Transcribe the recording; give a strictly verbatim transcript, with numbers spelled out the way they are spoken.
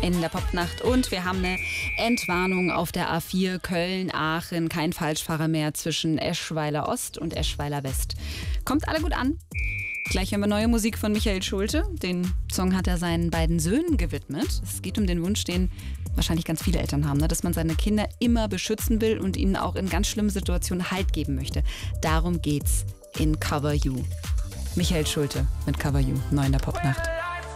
in der Popnacht und wir haben eine Entwarnung auf der A vier Köln-Aachen. Kein Falschfahrer mehr zwischen Eschweiler Ost und Eschweiler West. Kommt alle gut an. Gleich hören wir neue Musik von Michael Schulte. Den Song hat er seinen beiden Söhnen gewidmet. Es geht um den Wunsch, den wahrscheinlich ganz viele Eltern haben, ne? Dass man seine Kinder immer beschützen will und ihnen auch in ganz schlimmen Situationen Halt geben möchte. Darum geht's in Cover You. Michael Schulte mit Cover You, neu in der Popnacht.